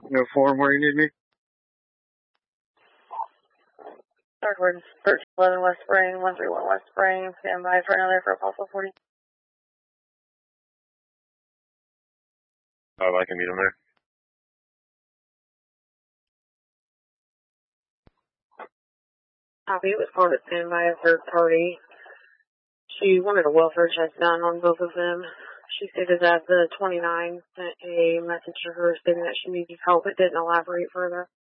No form where you need me? Starboard 1311 West Spring, 131 West Spring, stand by for another for Apollo 40. I can meet him there. Copy, it was called at standby, a third party. She wanted a welfare check done on both of them. She stated that the 29 sent a message to her stating that she needed help, but didn't elaborate further.